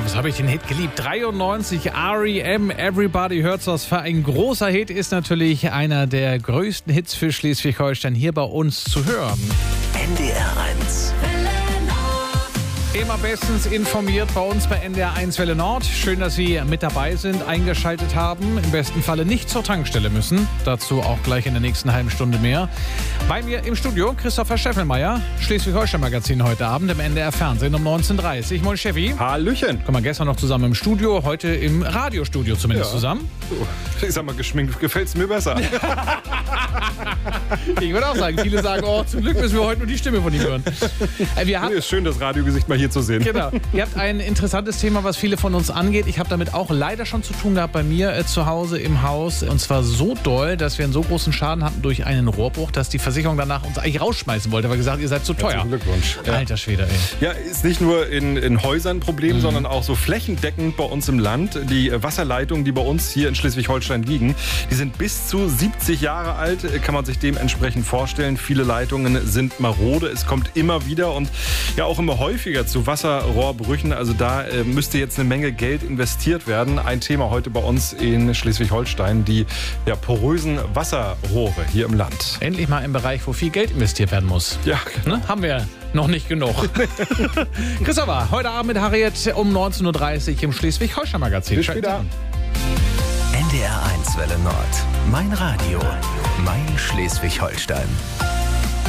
was habe ich den Hit geliebt? 93, R.E.M., Everybody Hurts Us. Für ein großer Hit ist natürlich einer der größten Hits für Schleswig-Holstein hier bei uns zu hören. NDR 1. Immer bestens informiert bei uns bei NDR 1 Welle Nord. Schön, dass Sie mit dabei sind, eingeschaltet haben. Im besten Falle nicht zur Tankstelle müssen. Dazu auch gleich in der nächsten halben Stunde mehr. Bei mir im Studio Christopher Scheffelmeier, Schleswig-Holstein-Magazin heute Abend im NDR Fernsehen um 19.30 Uhr. Moin Steffi. Hallöchen. Guck mal, gestern noch zusammen im Studio, heute im Radiostudio zumindest zusammen. Ich sag mal, geschminkt gefällt's mir besser. Ich würde auch sagen, viele sagen, oh, zum Glück müssen wir heute nur die Stimme von ihm hören. Ist schön, das Radiogesicht mal hier zu sehen. Genau. Ihr habt ein interessantes Thema, was viele von uns angeht. Ich habe damit auch leider schon zu tun gehabt bei mir zu Hause im Haus. Und zwar so doll, dass wir einen so großen Schaden hatten durch einen Rohrbruch, dass die Versicherung danach uns eigentlich rausschmeißen wollte, weil gesagt, ihr seid zu teuer. Herzlichen Glückwunsch. Alter Schwede, ey. Ja, ist nicht nur in Häusern ein Problem, sondern auch so flächendeckend bei uns im Land. Die Wasserleitungen, die bei uns hier in Schleswig-Holstein liegen, die sind bis zu 70 Jahre alt, kann man sich dementsprechend vorstellen. Viele Leitungen sind marode. Es kommt immer wieder und ja auch immer häufiger zu Wasserrohrbrüchen. Also da müsste jetzt eine Menge Geld investiert werden. Ein Thema heute bei uns in Schleswig-Holstein, die porösen Wasserrohre hier im Land. Endlich mal im Bereich, wo viel Geld investiert werden muss. Ja, Ne? Haben wir noch nicht genug. Christopher, heute Abend mit Harriet um 19.30 Uhr im Schleswig-Holstein-Magazin. Bis später. NDR 1 Welle Nord. Mein Radio. Mein Schleswig-Holstein.